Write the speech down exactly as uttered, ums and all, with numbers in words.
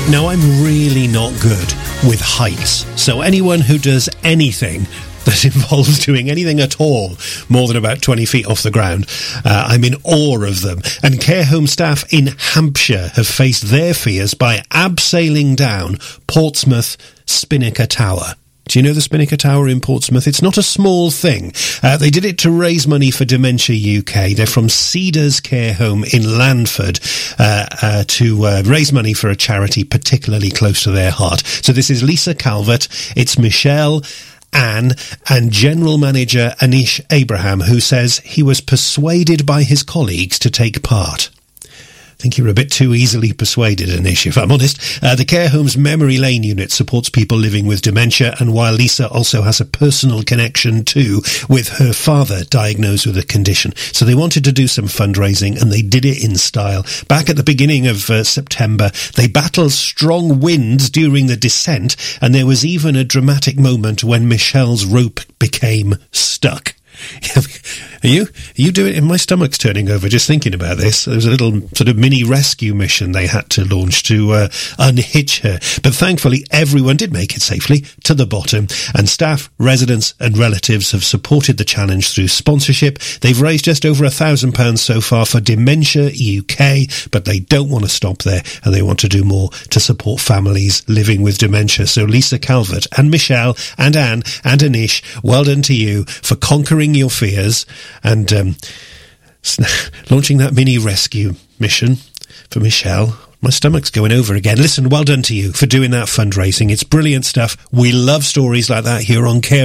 Now, I'm really not good with heights, so anyone who does anything that involves doing anything at all more than about twenty feet off the ground, uh, I'm in awe of them. And care home staff in Hampshire have faced their fears by abseiling down Portsmouth Spinnaker Tower. Do you know the Spinnaker Tower in Portsmouth? It's not a small thing. Uh, they did it to raise money for Dementia U K. They're from Cedars Care Home in Landford uh, uh, to uh, raise money for a charity particularly close to their heart. So this is Lisa Calvert, it's Michelle, Anne, and General Manager Anish Abraham, who says he was persuaded by his colleagues to take part. I think you're a bit too easily persuaded, Anish, if I'm honest. Uh, the care home's Memory Lane unit supports people living with dementia, and while Lisa also has a personal connection too with her father diagnosed with a condition. So they wanted to do some fundraising, and they did it in style. Back at the beginning of uh, September, they battled strong winds during the descent, and there was even a dramatic moment when Michelle's rope became stuck. Are you, are you doing it? My stomach's turning over just thinking about this. There was a little sort of mini rescue mission they had to launch to uh, unhitch her. But thankfully, everyone did make it safely to the bottom. And staff, residents and relatives have supported the challenge through sponsorship. They've raised just over a thousand pounds so far for Dementia U K, but they don't want to stop there, and they want to do more to support families living with dementia. So Lisa Calvert and Michelle and Anne and Anish, well done to you for conquering your fears and um, launching that mini rescue mission for Michelle. My stomach's going over again. Listen, well done to you for doing that fundraising. It's brilliant stuff. We love stories like that here on Care